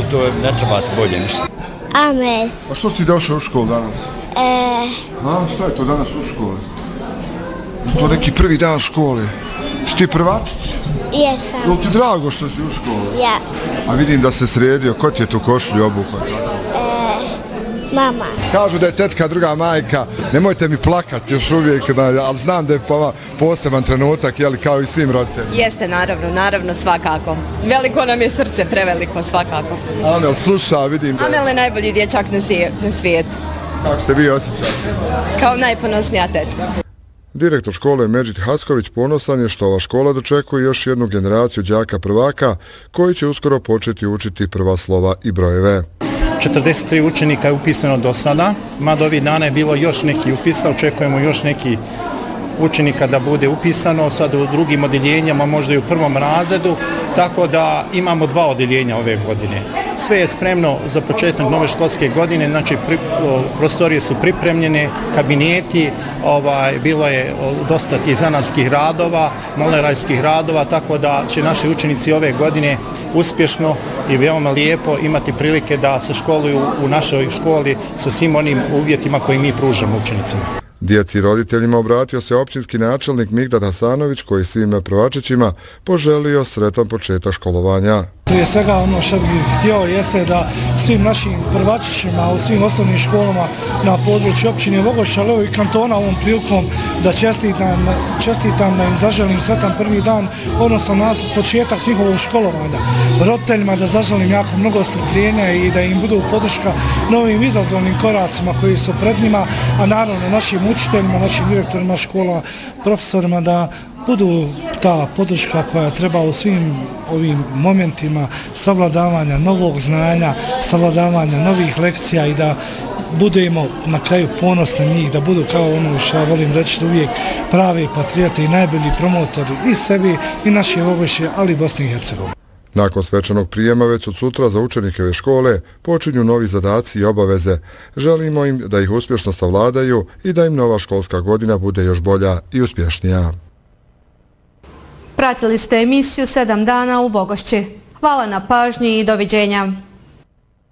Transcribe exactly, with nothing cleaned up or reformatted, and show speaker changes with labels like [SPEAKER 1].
[SPEAKER 1] to ne treba se bolje ništa.
[SPEAKER 2] Amel.
[SPEAKER 3] A što si ti došao u školu danas?
[SPEAKER 2] E...
[SPEAKER 3] A, šta je to danas u školi? To neki prvi dan škole. Si ti prvačić?
[SPEAKER 2] Jesam.
[SPEAKER 3] Je li ti drago što si u školi?
[SPEAKER 2] Ja.
[SPEAKER 3] A vidim da se sredio. Ko ti je tu košulju obukao?
[SPEAKER 2] Mama.
[SPEAKER 3] Kažu da je tetka druga majka, nemojte mi plakati još uvijek, ali znam da je poseban trenutak, jeli, kao i svim roditeljima.
[SPEAKER 4] Jeste, naravno, naravno, svakako. Veliko nam je srce, preveliko, svakako.
[SPEAKER 3] Amel sluša, vidim da...
[SPEAKER 4] Amel je najbolji dječak na svijetu.
[SPEAKER 3] Kako se vi osjećate?
[SPEAKER 4] Kao najponosnija tetka.
[SPEAKER 3] Direktor škole Medžid Hasković ponosan je što ova škola dočekuje još jednu generaciju đaka prvaka koji će uskoro početi učiti prva slova i brojeve.
[SPEAKER 5] četrdeset tri učenika je upisano do sada, mada ovih dana je bilo još neki upisa, očekujemo još neki učenika da bude upisano, sad u drugim odeljenjama, možda i u prvom razredu, tako da imamo dva odeljenja ove godine. Sve je spremno za početak nove školske godine, znači pri, o, prostorije su pripremljene, kabineti, ovaj, bilo je o, dosta tih zanatskih radova, malerajskih radova, tako da će naši učenici ove godine uspješno i veoma lijepo imati prilike da se školuju u našoj školi sa svim onim uvjetima koje mi pružamo učenicima.
[SPEAKER 3] Djeci i roditeljima obratio se općinski načelnik Migdad Hasanović koji svim prvačićima poželio sretan početak školovanja.
[SPEAKER 6] Prije svega ono što bih htio jeste da svim našim prvačićima u svim osnovnim školama na području općine Vogošća, ali i kantona ovom prilikom da čestitam, čestitam da im zaželim sretan prvi dan, odnosno na početak njihovog školovanja. Roditeljima da zaželim jako mnogo strpljenja i da im budu podrška novim izazovnim koracima koji su pred njima, a naravno našim učiteljima, našim direktorima škola, profesorima da budu ta podrška koja treba u svim ovim momentima savladavanja novog znanja, savladavanja novih lekcija i da budemo na kraju ponosni njih, da budu kao ono što ja volim reći uvijek pravi patrioti i najbolji promotori i sebi i naše Vogošće, ali i Bosne i Hercegovine.
[SPEAKER 3] Nakon svečanog prijema već od sutra za učenike ove škole počinju novi zadaci i obaveze. Želimo im da ih uspješno savladaju i da im nova školska godina bude još bolja i uspješnija.
[SPEAKER 7] Pratili ste emisiju sedam dana u Vogošći. Hvala na pažnji i doviđenja.